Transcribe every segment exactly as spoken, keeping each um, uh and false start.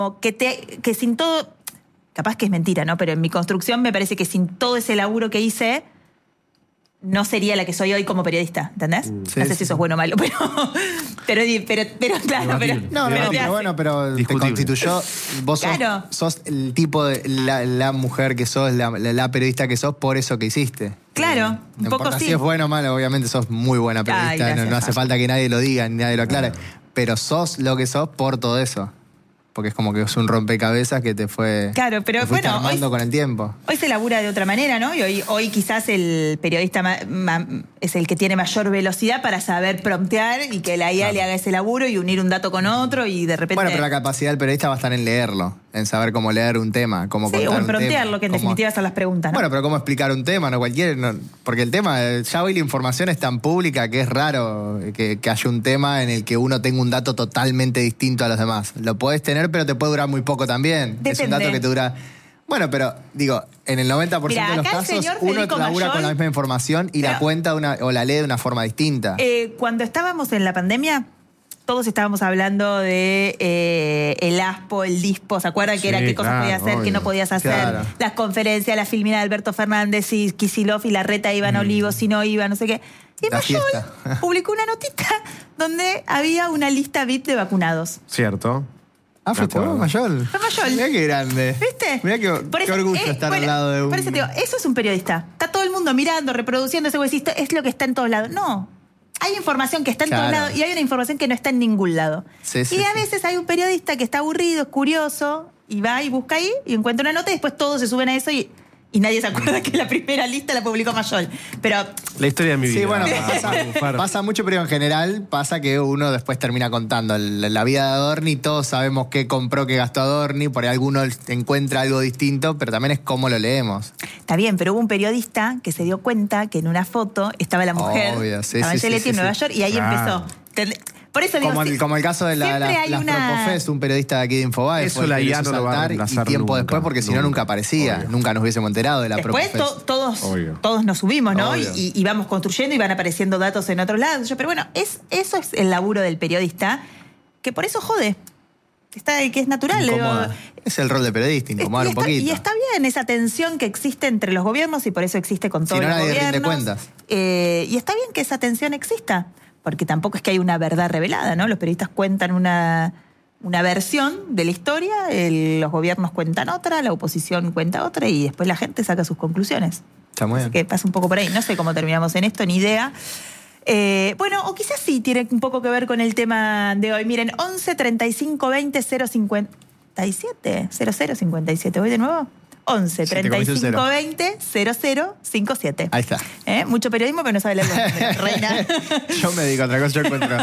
que, te, que sin todo, capaz que es mentira, ¿no? Pero en mi construcción me parece que sin todo ese laburo que hice, no sería la que soy hoy como periodista, ¿entendés? Sí, no sé sí, si eso es bueno o malo, pero, pero, pero, pero claro, pero... No, pero, pero bueno, pero te constituyó, vos sos, claro. sos el tipo de, la, la mujer que sos, la, la, la periodista que sos por eso que hiciste. Claro, eh, un no poco importa sí. si es bueno o malo, obviamente sos muy buena periodista, Ay, gracias, no, no hace falta que nadie lo diga, ni nadie lo aclare, claro. Pero sos lo que sos por todo eso. Porque es como que es un rompecabezas que te fue claro, pero te fuiste bueno, armando hoy, con el tiempo. Hoy se labura de otra manera, ¿no? Y hoy, hoy quizás el periodista ma, ma, es el que tiene mayor velocidad para saber promptear y que la I A claro. le haga ese laburo y unir un dato con otro y de repente... Bueno, pero la capacidad del periodista va a estar en leerlo, en saber cómo leer un tema, cómo sí, contar o en un promptearlo, que en cómo... definitiva son las preguntas, ¿no? Bueno, pero cómo explicar un tema, no cualquier... No, porque el tema, ya hoy la información es tan pública que es raro que, que haya un tema en el que uno tenga un dato totalmente distinto a los demás. Lo podés tener, pero te puede durar muy poco también. Depende. Es un dato que te dura... Bueno, pero digo, en el noventa por ciento Mirá, de los casos uno labura Mayol, con la misma información y pero, la cuenta una, o la lee de una forma distinta. Eh, cuando estábamos en la pandemia, todos estábamos hablando de eh, el ASPO, el DISPO, ¿se acuerdan? Sí, que era qué cosas claro, podías hacer, obvio. Qué no podías hacer. Claro. Las conferencias, la filmina de Alberto Fernández y Kicillof y Larreta iban mm. a Olivos, si no iban, no sé qué. Y la Mayol fiesta. publicó una notita donde había una lista V I P de vacunados. Cierto. Ah, fuiste vos, Mayol. Fue Mayol. Mirá qué grande. ¿Viste? Mirá qué, por qué eso, orgullo eh, estar bueno, al lado de un... Por eso te digo, eso es un periodista. Está todo el mundo mirando, reproduciendo ese huesito. Es lo que está en todos lados. No. Hay información que está en claro. todos lados y hay una información que no está en ningún lado. Sí, sí, y a veces sí. hay un periodista que está aburrido, es curioso, y va y busca ahí y encuentra una nota y después todos se suben a eso y... Y nadie se acuerda que la primera lista la publicó Mayol. Pero... La historia de mi vida. Sí, bueno, pasa, pasa mucho, pero en general pasa que uno después termina contando la vida de Adorni. Todos sabemos qué compró, qué gastó Adorni. Por ahí alguno encuentra algo distinto, pero también es cómo lo leemos. Está bien, pero hubo un periodista que se dio cuenta que en una foto estaba la mujer. Obvio, sí, estaba sí, en sí, sí, en sí, Nueva sí. York y ahí claro. empezó. Por eso digo, como, el, como el caso de la, la, las una... Propofes, un periodista de aquí de Infobae. Eso la I A no lo va a reemplazar y tiempo nunca, después, porque si no nunca aparecía. Obvio. Nunca nos hubiésemos enterado de la Después Propofes. To, todos, todos nos subimos, ¿no? Y, y vamos construyendo y van apareciendo datos en otros lados. Pero bueno, es, eso es el laburo del periodista, que por eso jode. Está, que es natural. Digo, es el rol de periodista, incomodar un poquito. Y está bien esa tensión que existe entre los gobiernos y por eso existe con todos si no, los nadie gobiernos. Rinde cuentas. Eh, y está bien que esa tensión exista. Porque tampoco es que hay una verdad revelada, ¿no? Los periodistas cuentan una, una versión de la historia, el, los gobiernos cuentan otra, la oposición cuenta otra y después la gente saca sus conclusiones. Está muy bien. Así que pasa un poco por ahí. No sé cómo terminamos en esto, ni idea. Eh, bueno, o quizás sí tiene un poco que ver con el tema de hoy. Miren, once, treinta y cinco, veinte, cero cincuenta y siete. cero cero cincuenta y siete. ¿Voy de nuevo? once, treinta y cinco, veinte, cero cero cincuenta y siete. Ahí está. ¿Eh? Mucho periodismo, pero no sabe leer los números, reina. Yo me dedico a otra cosa, yo encuentro...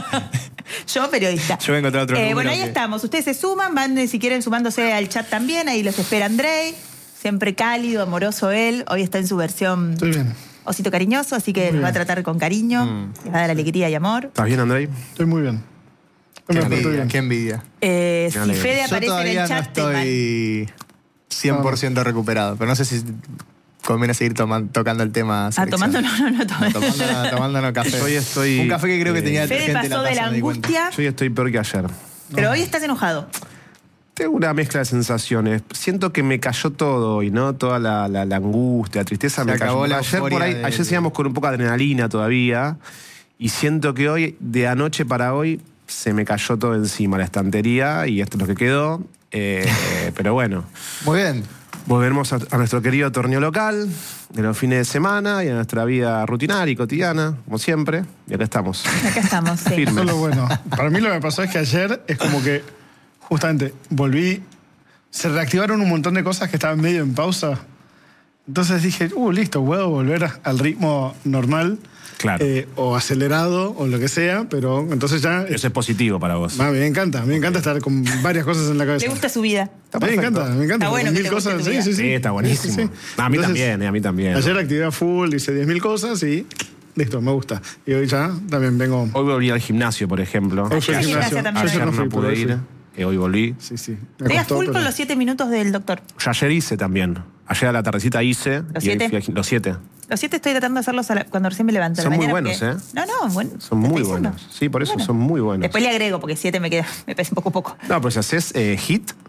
Yo periodista. Yo voy a encontrar otro eh, número. Bueno, ahí que... estamos. Ustedes se suman, van si quieren sumándose al chat también. Ahí los espera Andrei. Siempre cálido, amoroso él. Hoy está en su versión... Estoy bien. Osito cariñoso, así que les va a tratar con cariño. Mm. Les va a dar alegría y amor. ¿Estás bien, Andrei? Estoy muy bien. Qué envidia, bien. Qué envidia. Eh, si Fede aparece en el chat... No estoy... cien por ciento recuperado, pero no sé si conviene seguir tomando, tocando el tema. Ah, tomando no, no, no, tomando. No, tomando, tomando no café. Hoy estoy, un café que creo que tenía Fede gente pasó en la taza, de la angustia. Yo hoy estoy peor que ayer. Pero no. hoy estás enojado. Tengo una mezcla de sensaciones. Siento que me cayó todo hoy, ¿no? Toda la, la, la angustia, la tristeza. Se me cayó. la ayer por ahí, de... ayer seguíamos con un poco de adrenalina todavía. Y siento que hoy, de anoche para hoy, se me cayó todo encima, la estantería, y esto es lo que quedó. Eh, pero bueno. Muy bien. Volvemos a, a nuestro querido torneo local, de los fines de semana y a nuestra vida rutinaria y cotidiana, como siempre. Y acá estamos. Acá estamos, sí. Eso es lo bueno. Para mí lo que me pasó es que ayer es como que, justamente, volví, se reactivaron un montón de cosas que estaban medio en pausa. Entonces dije, uh, listo, puedo volver al ritmo normal. Claro. Eh, o acelerado, o lo que sea, pero entonces ya... Eso es positivo para vos. Ah, me encanta, me encanta estar con varias cosas en la cabeza. Le gusta su vida. Está me encanta, me encanta. Está bueno mil que te cosas. guste tu Sí, sí, sí. Sí, está buenísimo. Sí, sí. No, a mí entonces, también, eh, a mí también. Ayer actividad full, hice diez mil cosas y listo, me gusta. Y hoy ya también vengo... Hoy volví al gimnasio, por ejemplo. Hoy fui al gimnasio. Ayer no, no pude ir, que hoy volví. Sí, sí. Te full pero... con los siete minutos del doctor. Yo ayer hice también. Ayer a la tardecita hice. ¿Los siete? Fui a, los siete. Los siete estoy tratando de hacerlos a la, cuando recién me levanto. Son la muy mañana buenos, porque... ¿eh? No, no, bueno. Son muy buenos. Sí, por eso bueno. son muy buenos. Después le agrego, porque siete me queda, me parece un poco poco. No, pero si haces eh, hit,